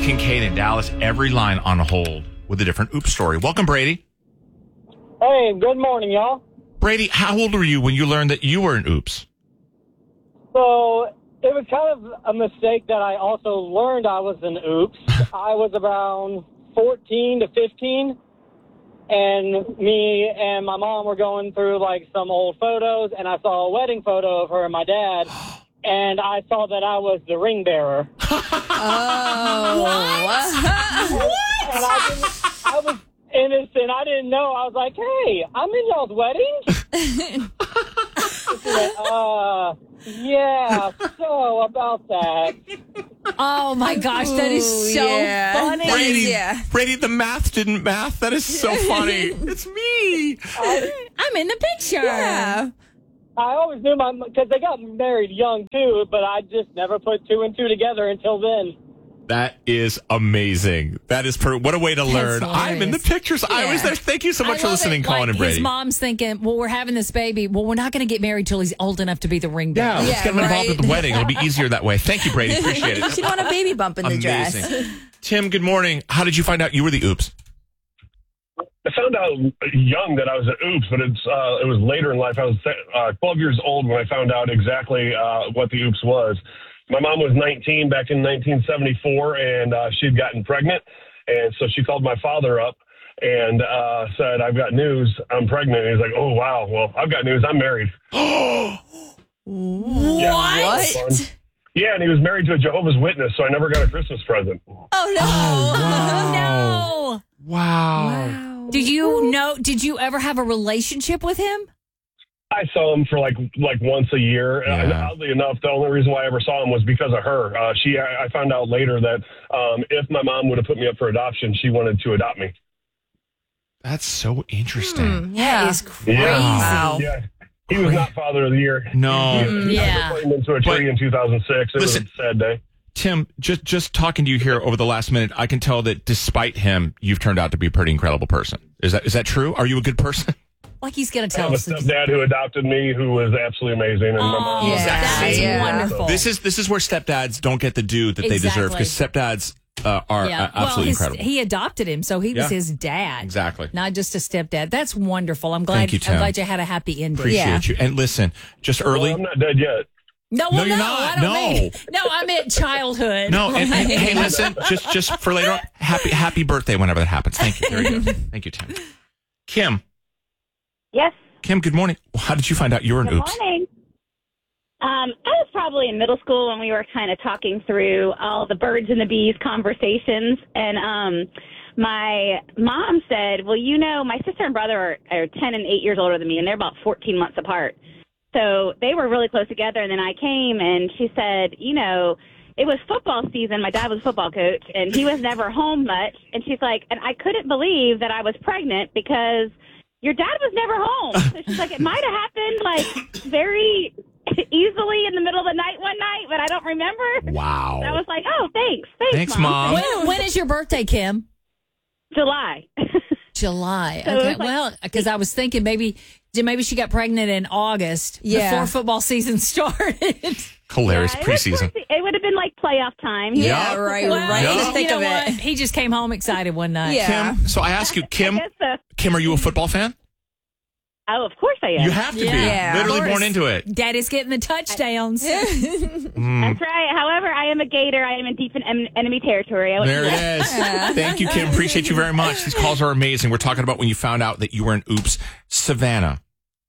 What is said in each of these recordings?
Kincaid in Dallas. Every line on hold with a different oops story. Welcome, Brady. Hey, good morning, y'all. Brady, how old were you when you learned that you were an oops? So it was kind of a mistake that I also learned I was an oops. I was around 14 to 15, and me and my mom were going through like some old photos, and I saw a wedding photo of her and my dad, and I saw that I was the ring bearer. Oh, What? And I was innocent. I didn't know. I was like, hey, I'm in y'all's wedding? Yeah, so about that. Oh, my gosh, that is so funny. Brady, the math didn't math. That is so funny. It's me. I'm in the picture. Yeah. I always knew because they got married young, too, but I just never put two and two together until then. That is amazing. That is what a way to learn. I'm in the pictures. Yeah. I was there. Thank you so much for listening, Colin and Brady. His mom's thinking, well, we're having this baby. Well, we're not going to get married till he's old enough to be the ring bearer. Yeah, let's get him involved at the wedding. It'll be easier that way. Thank you, Brady. Appreciate it. She don't want a baby bump in the dress. Tim, good morning. How did you find out you were the oops? I found out young that I was an oops, but it was later in life. I was 12 years old when I found out exactly what the oops was. My mom was 19 back in 1974, and she'd gotten pregnant. And so she called my father up and said, I've got news. I'm pregnant. And he's like, oh, wow. Well, I've got news. I'm married. What? Yeah, and he was married to a Jehovah's Witness, so I never got a Christmas present. Oh, no. No. Wow. Did you ever have a relationship with him? I saw him for like once a year. Yeah. And oddly enough, the only reason why I ever saw him was because of her. I found out later that if my mom would have put me up for adoption, she wanted to adopt me. That's so interesting. That is crazy. Wow. Yeah. He was not Father of the Year. No. He put him into a tree in 2006. It was a sad day. Tim, just talking to you here over the last minute, I can tell that despite him, you've turned out to be a pretty incredible person. Is that true? Are you a good person? Like he's going to I tell have a us. stepdad who adopted me, who was absolutely amazing, and my mom was That's wonderful. This is where stepdads don't get the due that they deserve, because stepdads are absolutely incredible. He adopted him, so he was his dad. Exactly. Not just a stepdad. That's wonderful. I'm glad. Thank you, Tim. I'm glad you had a happy ending. Appreciate you. And listen, just early. Well, I'm not dead yet. No, No, you're not. I don't No. mean- no, I meant childhood. No, and hey, listen, just for later on, happy birthday whenever that happens. Thank you. There you go. Thank you, Tim. Kim. Yes. Kim, good morning. How did you find out you were an Good oops? morning. I was probably in middle school when we were kind of talking through all the birds and the bees conversations. And my mom said, well, my sister and brother are 10 and 8 years older than me, and they're about 14 months apart. So they were really close together. And then I came, and she said, it was football season. My dad was a football coach, and he was never home much. And she's like, and I couldn't believe that I was pregnant because your dad was never home. So she's like, it might have happened like very easily in the middle of the night one night, but I don't remember. Wow. And I was like, oh, thanks. Thanks, Mom. When is your birthday, Kim? July. July. So Okay. it's like- Well, because I was thinking maybe she got pregnant in August before football season started. Hilarious Yeah, preseason. It would have been like playoff time. Yeah, right. Well, Right in the thick you know of what? it. He just came home excited one night. Yeah. Kim, so I ask you, Kim, I guess so. Kim, are you a football fan? Oh, of course I am. You have to Yeah, be. of Literally course. born into it. Daddy's getting the touchdowns. That's right. However, I am a Gator. I am in deep enemy territory. There it is. Thank you, Kim. Appreciate you very much. These calls are amazing. We're talking about when you found out that you were an oops. Savannah.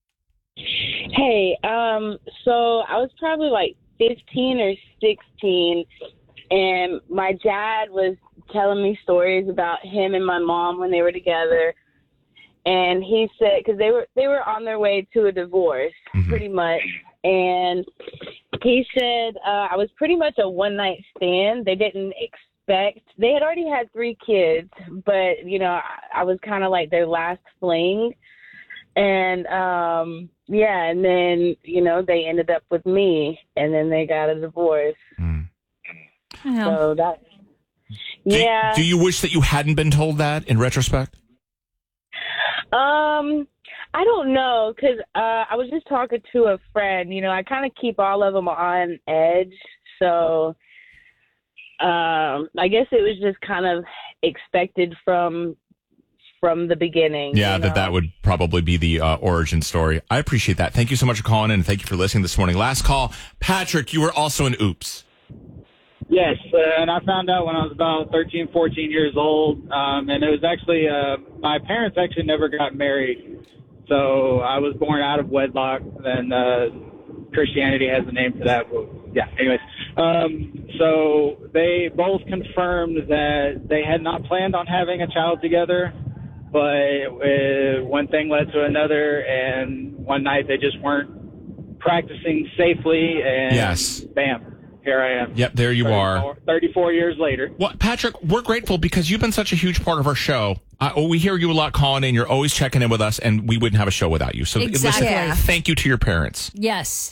Hey, so I was probably like 15 or 16, and my dad was telling me stories about him and my mom when they were together. And he said, because they were on their way to a divorce, pretty much. And he said I was pretty much a one-night stand. They didn't expect. They had already had 3 kids, but, I was kind of like their last fling. And, and then, they ended up with me, and then they got a divorce. So that, yeah. Do you wish that you hadn't been told that in retrospect? I don't know, because I was just talking to a friend. I kind of keep all of them on edge. So, I guess it was just kind of expected from the beginning. Yeah, you know? that would probably be the origin story. I appreciate that. Thank you so much for calling in, and thank you for listening this morning. Last call. Patrick, you were also an oops. Yes, and I found out when I was about 13, 14 years old, and it was actually, my parents actually never got married, so I was born out of wedlock, and Christianity has a name for that, but yeah, anyways. So they both confirmed that they had not planned on having a child together, but one thing led to another, and one night they just weren't practicing safely, and yes. Bam. Here I am. Yep, there you are. 34 years later. Well, Patrick, we're grateful because you've been such a huge part of our show. We hear you a lot calling in. You're always checking in with us, and we wouldn't have a show without you. So exactly. Listen, thank you to your parents. Yes.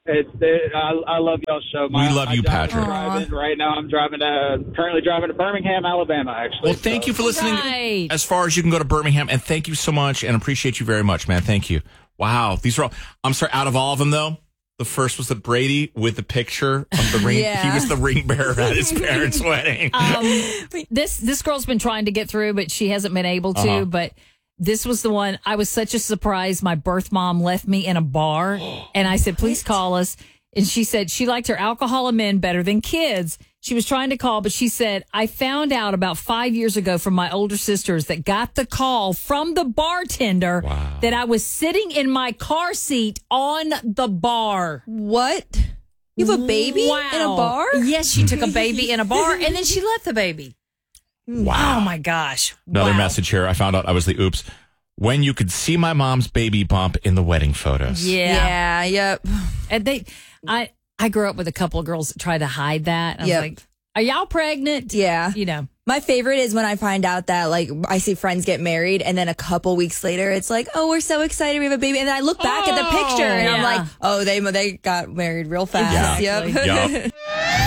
I love y'all's show. We love you, Patrick. Right now, I'm currently driving to Birmingham, Alabama, actually. Well, thank you for listening Right. as far as you can go to Birmingham, and thank you so much, and appreciate you very much, man. Thank you. Wow. These are all, I'm sorry, out of all of them, though, the first was the Brady with the picture of the ring. Yeah. He was the ring bearer at his parents' wedding. This girl's been trying to get through, but she hasn't been able to. But this was the one. I was such a surprise. My birth mom left me in a bar, and I said, "Please call us." And she said she liked her alcohol and men better than kids. She was trying to call, but she said, I found out about 5 years ago from my older sisters that got the call from the bartender that I was sitting in my car seat on the bar. What? You have a baby in a bar? Yes, she took a baby in a bar, and then she left the baby. Wow. Oh, my gosh. Another Wow. message here. I found out I was the oops. When you could see my mom's baby bump in the wedding photos. Yeah. Yep. And I grew up with a couple of girls that tried to hide that. I was like, are y'all pregnant? Yeah. You know. My favorite is when I find out that, like, I see friends get married, and then a couple weeks later, it's like, oh, we're so excited we have a baby. And then I look back at the picture, and I'm like, oh, they got married real fast. Exactly. Yep. Yup.